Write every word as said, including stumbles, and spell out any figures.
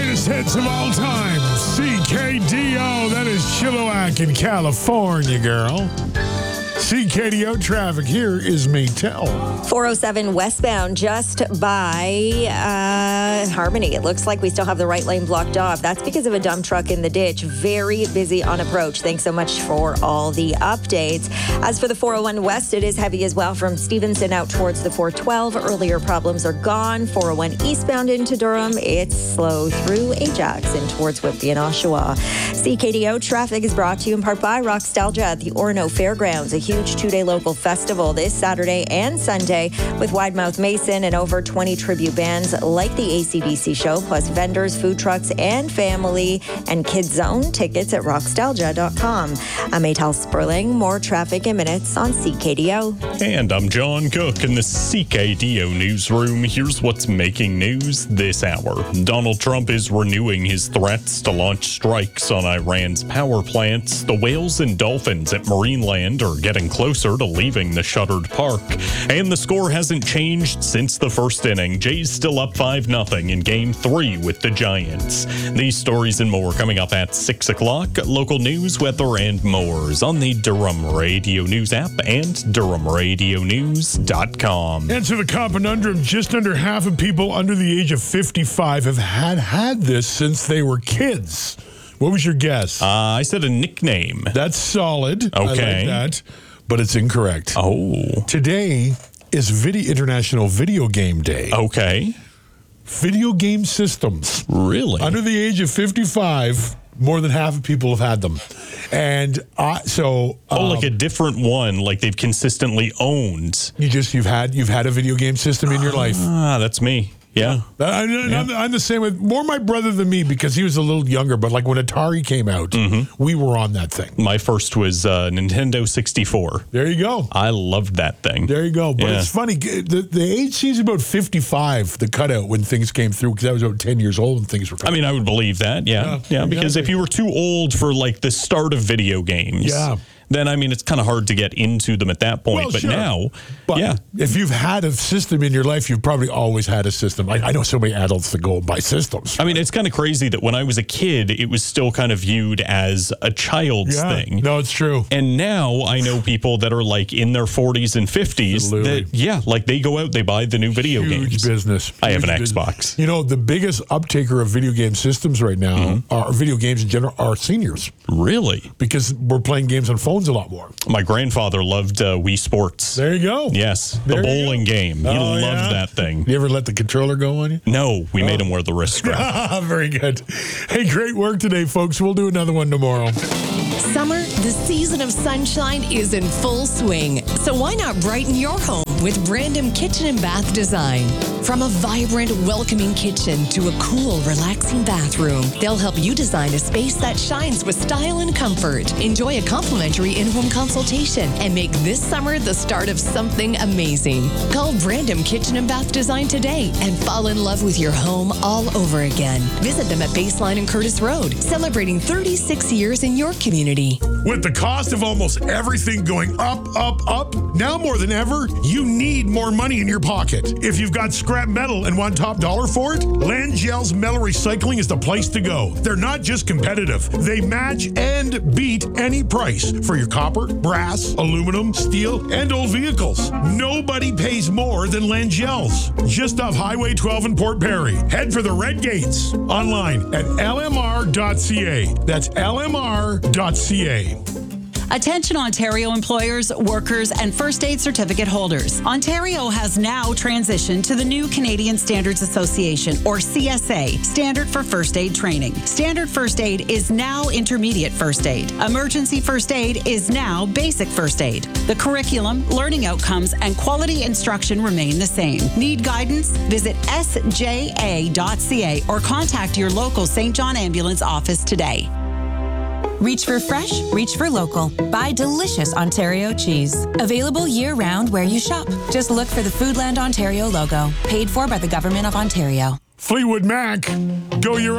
greatest hits of all time. C K D O, that is Chilliwack in California, girl. C K D O traffic, here is Maytel. four oh seven westbound just by uh, Harmony. It looks like we still have the right lane blocked off. That's because of a dump truck in the ditch. Very busy on approach. Thanks so much for all the updates. As for the four oh one west, it is heavy as well from Stevenson out towards the four twelve. Earlier problems are gone. four oh one eastbound into Durham. It's slow through Ajax and towards Whitby and Oshawa. C K D O traffic is brought to you in part by Rockstalgia at the Orono Fairgrounds, a huge two-day local festival this Saturday and Sunday with Widemouth Mason and over twenty tribute bands like the A C D C show, plus vendors, food trucks, and family and Kids Zone. Tickets at rockstalgia dot com. I'm Maytel Sperling. More traffic in minutes on C K D O. And I'm John Cook in the C K D O newsroom. Here's what's making news this hour. Donald Trump is renewing his threats to launch strikes on Iran's power plants. The whales and dolphins at Marineland are getting closer to leaving the shuttered park. And the score hasn't changed since the first inning. Jays still up five nothing in game three with the Giants. These stories and more coming up at six o'clock. Local news, weather, and more on the Durham Radio News app and durham radio news dot com. Answer the conundrum. Just under half of people under the age of fifty-five have had had this since they were kids. What was your guess? Uh, I said a nickname. That's solid. Okay. I like that, but it's incorrect. Oh. Today is Video International Video Game Day. Okay. Video game systems. Really? Under the age of fifty-five, more than half of people have had them. And uh, so... Oh, um, like a different one, like they've consistently owned. You just, you've had, you've had a video game system in your life. Ah, that's me. Yeah. I, yeah. I'm, I'm the same with more my brother than me because he was a little younger. But like when Atari came out, mm-hmm. we were on that thing. My first was uh, Nintendo sixty-four. There you go. I loved that thing. There you go. But yeah. it's funny. The, the age seems about fifty-five, the cutout when things came through, because I was about ten years old and things were coming. I mean, I would believe that. Yeah. Yeah. yeah because exactly. if you were too old for like the start of video games. Yeah. Then, I mean, it's kind of hard to get into them at that point. Well, but sure. now, but yeah. if you've had a system in your life, you've probably always had a system. I, I know so many adults that go and buy systems. I mean, it's kind of crazy that when I was a kid, it was still kind of viewed as a child's yeah. thing. No, it's true. And now I know people that are like in their forties and fifties Absolutely. that, yeah, like they go out, they buy the new video Huge games. business. Huge I have an business. Xbox. You know, the biggest uptaker of video game systems right now, mm-hmm. are video games in general, are seniors. Really? Because we're playing games on phones a lot more. My grandfather loved uh, Wii Sports. There you go. Yes, there the bowling game. He oh, loved yeah? that thing. You ever let the controller go on you? No, we oh. made him wear the wrist strap. Very good. Hey, great work today, folks. We'll do another one tomorrow. Summer, the season of sunshine, is in full swing. So why not brighten your home with Brandon Kitchen and Bath Design? From a vibrant, welcoming kitchen to a cool, relaxing bathroom, they'll help you design a space that shines with style and comfort. Enjoy a complimentary in-home consultation and make this summer the start of something amazing. Call Brandon Kitchen and Bath Design today and fall in love with your home all over again. Visit them at Baseline and Curtis Road, celebrating thirty-six years in your community. With the cost of almost everything going up, up, up, now more than ever, you need more money in your pocket. If you've got scrap metal and want top dollar for it, Landgel's Metal Recycling is the place to go. They're not just competitive. They match and beat any price for your copper, brass, aluminum, steel, and old vehicles. Nobody pays more than Landgel's. Just off Highway twelve in Port Perry. Head for the Red Gates. Online at L M R dot C A. That's L M R dot C A. Attention Ontario employers, workers, and first aid certificate holders. Ontario has now transitioned to the new Canadian Standards Association, or C S A, Standard for First Aid Training. Standard First Aid is now Intermediate First Aid. Emergency First Aid is now Basic First Aid. The curriculum, learning outcomes, and quality instruction remain the same. Need guidance? Visit S J A dot C A or contact your local Saint John Ambulance office today. Reach for fresh, reach for local. Buy delicious Ontario cheese. Available year-round where you shop. Just look for the Foodland Ontario logo. Paid for by the Government of Ontario. Fleetwood Mac, go your own.